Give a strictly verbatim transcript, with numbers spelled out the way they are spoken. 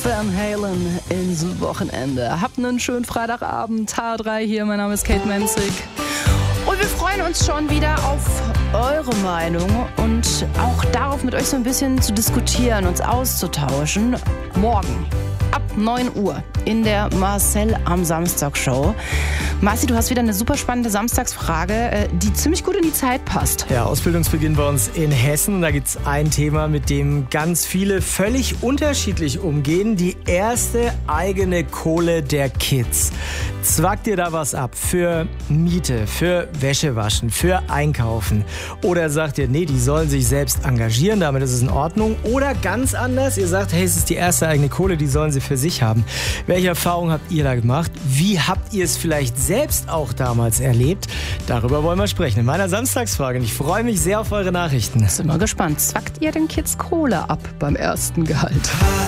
Van Halen ins Wochenende. Habt einen schönen Freitagabend. H drei hier, mein Name ist Kate Menzig. Und wir freuen uns schon wieder auf eure Meinung und auch darauf, mit euch so ein bisschen zu diskutieren, uns auszutauschen. Morgen ab neun Uhr in der Marcel am Samstag Show. Marci, du hast wieder eine super spannende Samstagsfrage, die ziemlich gut in die Zeit passt. Ja, Ausbildungsbeginn bei uns in Hessen. Da gibt es ein Thema, mit dem ganz viele völlig unterschiedlich umgehen. Die erste eigene Kohle der Kids. Zwackt ihr da was ab für Miete, für Wäschewaschen, für Einkaufen? Oder sagt ihr, nee, die sollen sich selbst engagieren, damit ist es in Ordnung? Oder ganz anders, ihr sagt, hey, es ist die erste eigene Kohle, die sollen sie für sich haben. Welche Erfahrungen habt ihr da gemacht? Wie habt ihr es vielleicht selbst auch damals erlebt? Darüber wollen wir sprechen in meiner Samstagsfrage. Und ich freue mich sehr auf eure Nachrichten. Sind wir gespannt. Zwackt ihr den Kids Kohle ab beim ersten Gehalt?